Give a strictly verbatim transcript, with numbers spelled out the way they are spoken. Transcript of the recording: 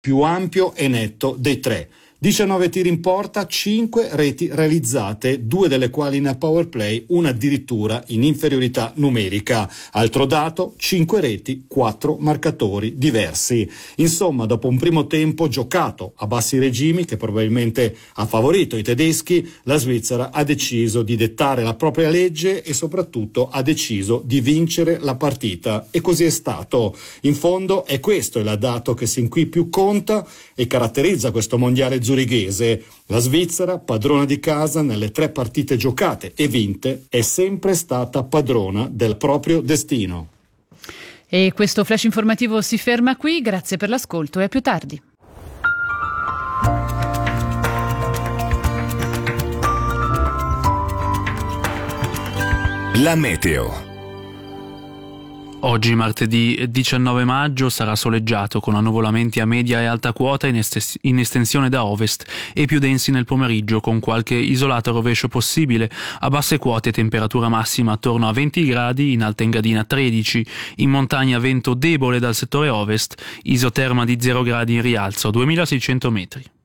più ampio e netto dei tre. diciannove tiri in porta, cinque reti realizzate, due delle quali in power play, una addirittura in inferiorità numerica. Altro dato, cinque reti, quattro marcatori diversi. Insomma, dopo un primo tempo giocato a bassi regimi, che probabilmente ha favorito i tedeschi, la Svizzera ha deciso di dettare la propria legge e soprattutto ha deciso di vincere la partita. E così è stato. In fondo è questo il dato che sin qui più conta e caratterizza questo mondiale zurighese. La Svizzera, padrona di casa nelle tre partite giocate e vinte, è sempre stata padrona del proprio destino. E questo flash informativo si ferma qui, grazie per l'ascolto e a più tardi. La meteo. Oggi, martedì diciannove maggio, sarà soleggiato con annuvolamenti a media e alta quota in, estes- in estensione da ovest e più densi nel pomeriggio, con qualche isolato rovescio possibile. A basse quote temperatura massima attorno a venti gradi, in Alta Engadina tredici, in montagna vento debole dal settore ovest, isoterma di zero gradi in rialzo, duemilaseicento metri.